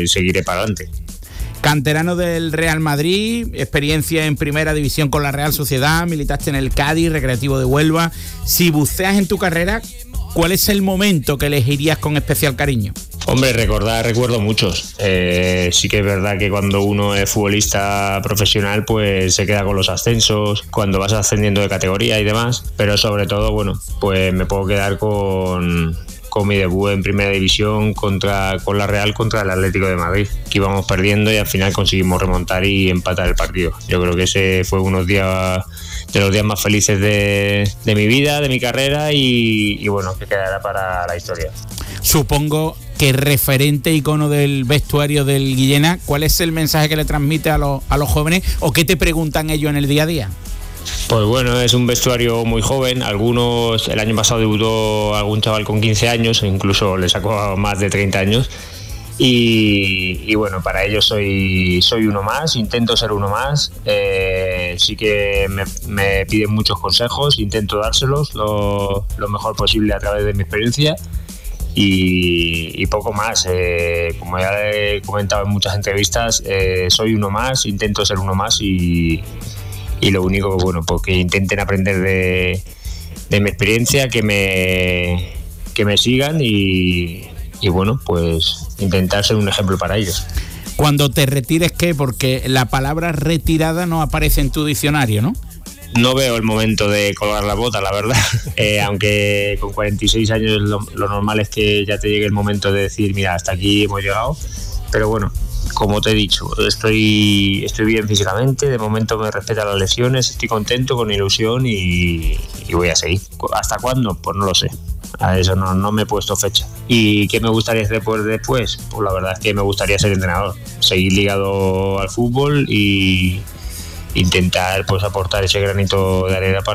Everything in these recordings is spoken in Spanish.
pues seguiré para adelante. Canterano del Real Madrid, experiencia en primera división con la Real Sociedad, militaste en el Cádiz, Recreativo de Huelva. Si buceas en tu carrera, ¿cuál es el momento que elegirías con especial cariño? Hombre, recuerdo muchos. Sí que es verdad que cuando uno es futbolista profesional, pues se queda con los ascensos, cuando vas ascendiendo de categoría y demás, pero sobre todo, bueno, pues me puedo quedar con mi debut en primera división con la Real contra el Atlético de Madrid, que íbamos perdiendo y al final conseguimos remontar y empatar el partido. Yo creo que ese fue unos días de los días más felices de mi vida, de mi carrera y bueno, que quedará para la historia. Supongo que referente, icono del vestuario del Guillena, ¿cuál es el mensaje que le transmite a los jóvenes o qué te preguntan ellos en el día a día? Pues bueno, es un vestuario muy joven. Algunos, el año pasado debutó algún chaval con 15 años, incluso le sacó más de 30 años. Y bueno, para ellos soy uno más, intento ser uno más. Sí que me piden muchos consejos, intento dárselos lo mejor posible a través de mi experiencia. Y poco más, como ya he comentado en muchas entrevistas, soy uno más, intento ser uno más y lo único, bueno, pues que intenten aprender de mi experiencia, que me sigan y bueno, pues intentar ser un ejemplo para ellos. Cuando te retires, ¿qué? Porque la palabra retirada no aparece en tu diccionario, ¿no? No veo el momento de colgar la bota, la verdad. Aunque con 46 años lo normal es que ya te llegue el momento de decir, mira, hasta aquí hemos llegado. Pero bueno, como te he dicho, estoy bien físicamente, de momento me respetan las lesiones, estoy contento, con ilusión y voy a seguir. ¿Hasta cuándo? Pues no lo sé. A eso no me he puesto fecha. ¿Y qué me gustaría hacer después? Pues la verdad es que me gustaría ser entrenador, seguir ligado al fútbol y intentar pues aportar ese granito de arena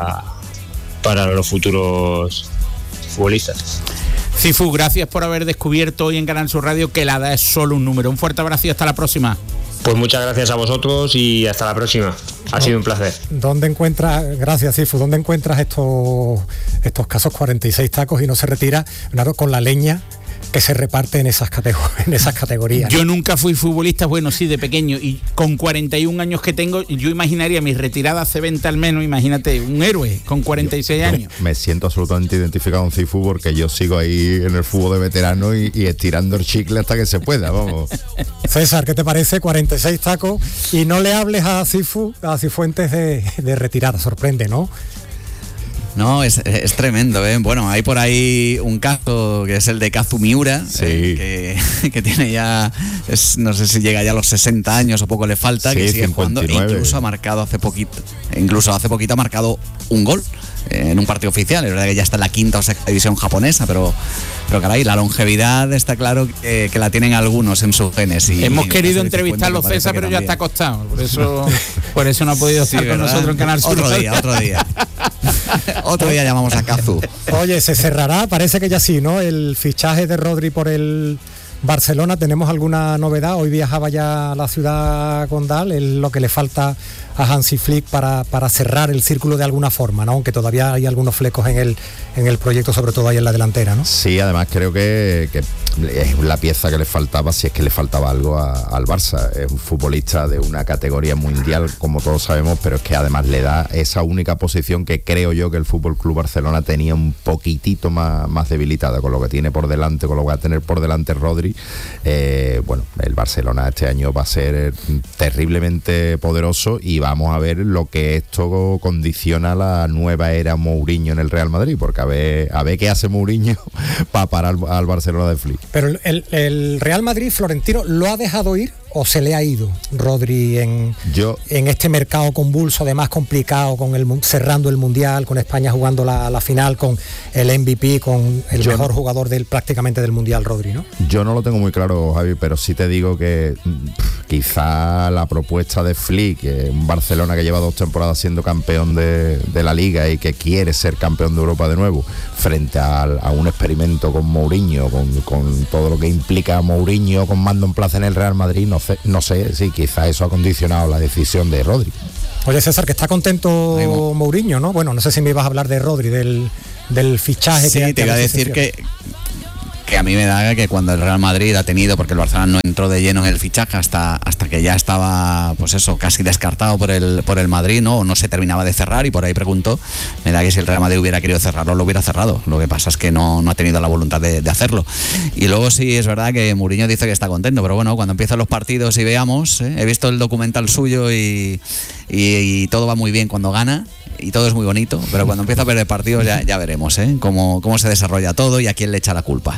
para los futuros futbolistas. Cifu, gracias por haber descubierto hoy en Canal Sur Radio que la edad es solo un número. Un fuerte abrazo y hasta la próxima. Pues muchas gracias a vosotros y hasta la próxima. Ha sido un placer. Gracias, Cifu, ¿dónde encuentras estos casos 46 tacos y no se retira? Claro, con la leña que se reparte en esas categorías. Yo nunca fui futbolista, bueno, sí, de pequeño, y con 41 años que tengo, yo imaginaría mi retirada hace 20 al menos, imagínate, un héroe con 46 años. Me siento absolutamente identificado con Cifu porque yo sigo ahí en el fútbol de veterano y estirando el chicle hasta que se pueda, vamos. César, ¿qué te parece? 46 tacos y no le hables a Cifuentes de retirada, sorprende, ¿no? No, es tremendo, ¿eh? Bueno, hay por ahí un caso que es el de Kazu Miura, sí. Que tiene ya, no sé si llega ya a los 60 años o poco le falta, sí, que sigue 59. Jugando, incluso hace poquito ha marcado un gol en un partido oficial. Es verdad que ya está en la quinta o sexta división japonesa, pero caray, la longevidad está claro que la tienen algunos en sus genes. Hemos querido entrevistarlo, César, pero ya está acostado, por eso no ha podido estar con nosotros en Canal Sur. Otro día. Otro día llamamos a Kazu. Oye, se cerrará, parece que ya sí, ¿no? El fichaje de Rodri por el Barcelona. ¿Tenemos alguna novedad? Hoy viajaba ya a la ciudad condal, es lo que le falta a Hansi Flick para cerrar el círculo de alguna forma, ¿no? Aunque todavía hay algunos flecos en el proyecto, sobre todo ahí en la delantera, ¿no? Sí, además creo que es la pieza que le faltaba, si es que le faltaba algo al Barça. Es un futbolista de una categoría mundial, como todos sabemos, pero es que además le da esa única posición que creo yo que el FC Barcelona tenía un poquitito más debilitada, con lo que tiene por delante, con lo que va a tener por delante Rodri. Bueno, el Barcelona este año va a ser terriblemente poderoso y vamos a ver lo que esto condiciona la nueva era Mourinho en el Real Madrid, porque a ver qué hace Mourinho para parar al Barcelona de Flick. Pero el Real Madrid, Florentino, ¿lo ha dejado ir o se le ha ido Rodri en este mercado convulso, además complicado, cerrando el Mundial, con España jugando la final, con el MVP, con el mejor jugador prácticamente del Mundial, Rodri, ¿no? Yo no lo tengo muy claro, Javi, pero sí te digo que quizá la propuesta de Flick, un Barcelona que lleva 2 temporadas siendo campeón de la Liga y que quiere ser campeón de Europa de nuevo, frente a un experimento con Mourinho, con todo lo que implica Mourinho con mando en plaza en el Real Madrid, no sé si quizá eso ha condicionado la decisión de Rodri. Oye, César, que está contento Mourinho, ¿no? Bueno, no sé si me ibas a hablar de Rodri, del fichaje. Sí, te iba a decir que a mí me da que cuando el Real Madrid ha tenido, porque el Barcelona no entró de lleno en el fichaje hasta que ya estaba, pues eso, casi descartado por el Madrid, no se terminaba de cerrar, y por ahí preguntó, me da que si el Real Madrid hubiera querido cerrarlo, lo hubiera cerrado. Lo que pasa es que no ha tenido la voluntad de hacerlo. Y luego sí es verdad que Mourinho dice que está contento, pero bueno, cuando empiezan los partidos y veamos, he visto el documental suyo y todo va muy bien cuando gana y todo es muy bonito, pero cuando empieza a perder partidos ya veremos cómo se desarrolla todo y a quién le echa la culpa.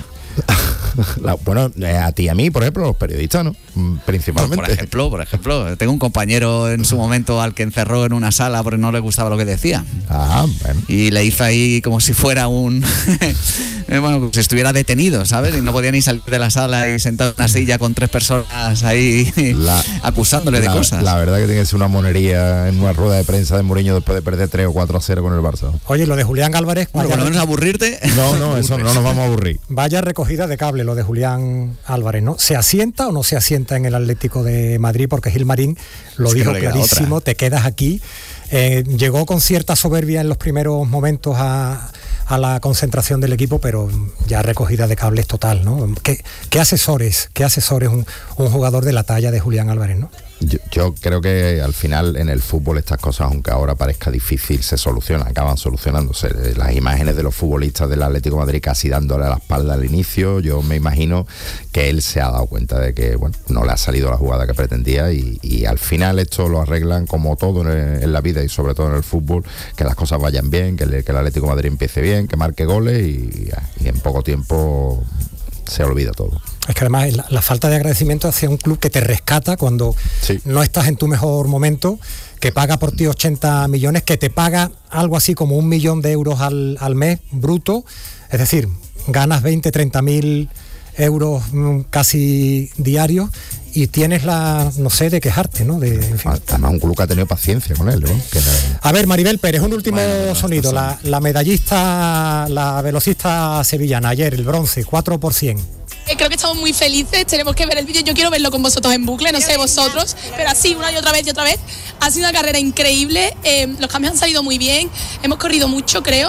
Bueno, a ti y a mí, por ejemplo, los periodistas, ¿no? Principalmente. Por ejemplo, tengo un compañero en su momento al que encerró en una sala porque no le gustaba lo que decía. Bueno. Y le hizo ahí como si fuera un... bueno, como si estuviera detenido, ¿sabes? Y no podía ni salir de la sala y sentado en una silla con 3 personas ahí acusándole de cosas. La verdad que tiene que ser una monería en una rueda de prensa de Mourinho después de perder 3 o 4-0 con el Barça. Oye, lo de Julián Álvarez... Bueno, por lo menos aburrirte. No, eso no nos vamos a aburrir. Vaya recogida de cable lo de Julián Álvarez, ¿no? ¿Se asienta o no se asienta en el Atlético de Madrid? Porque Gilmarín lo dijo clarísimo, te quedas aquí. Llegó con cierta soberbia en los primeros momentos a la concentración del equipo, pero ya recogida de cables total, ¿no? ¿Qué asesores un jugador de la talla de Julián Álvarez, ¿no? Yo creo que al final en el fútbol estas cosas, aunque ahora parezca difícil, se solucionan, acaban solucionándose. Las imágenes de los futbolistas del Atlético de Madrid casi dándole a la espalda al inicio, yo me imagino que él se ha dado cuenta de que no le ha salido la jugada que pretendía y al final esto lo arreglan como todo en la vida y sobre todo en el fútbol, que las cosas vayan bien, que el Atlético de Madrid empiece bien, que marque goles y en poco tiempo se olvida todo. Es que además la falta de agradecimiento hacia un club que te rescata cuando no estás en tu mejor momento, que paga por ti 80 millones, que te paga algo así como 1 millón de euros al mes bruto, es decir, ganas 20, 30 mil euros casi diarios y tienes de quejarte, ¿no? En fin. Además un club que ha tenido paciencia con él, ¿no? A ver, Maribel Pérez, un último sonido. La medallista, la velocista sevillana, ayer el bronce, 4x100. Creo que estamos muy felices, tenemos que ver el vídeo, yo quiero verlo con vosotros en bucle, no sé vosotros, pero así una y otra vez. Ha sido una carrera increíble, los cambios han salido muy bien, hemos corrido mucho, creo,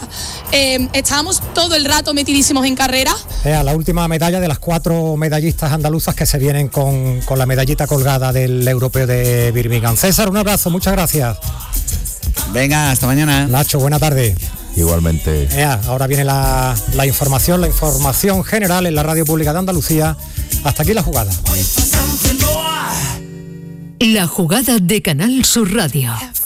estábamos todo el rato metidísimos en carrera. La última medalla de las 4 medallistas andaluzas que se vienen con la medallita colgada del Europeo de Birmingham. César, un abrazo, muchas gracias. Venga, hasta mañana. Nacho, buena tarde. Igualmente. Ahora viene la información general en la Radio Pública de Andalucía. Hasta aquí la jugada. La jugada de Canal Sur Radio.